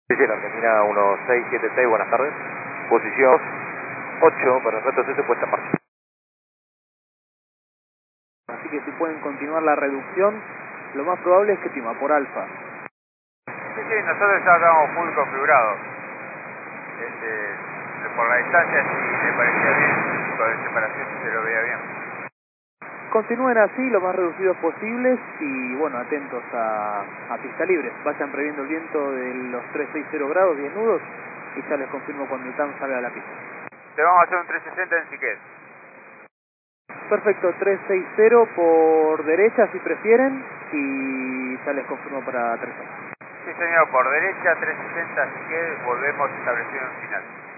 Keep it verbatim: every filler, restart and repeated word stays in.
Sí, la Argentina uno seis siete seis, buenas tardes. Posición ocho para el retroceso puesta en marcha. Así que si pueden continuar la reducción, lo más probable es que tima por alfa. Sí, sí, nosotros ya estamos full configurados. Este, por la distancia, si le parecía bien, con la separación si se lo veía bien. Continúen así, lo más reducidos posibles y bueno, atentos a, a pista libre. Vayan previendo el viento de los trescientos sesenta grados, diez nudos, y ya les confirmo cuando el T A M salga a la pista. Te vamos a hacer un trescientos sesenta en Siquet. Perfecto, trescientos sesenta por derecha si prefieren y ya les confirmo para tres. Sí señor, por derecha trescientos sesenta Siquet, volvemos a establecer un final.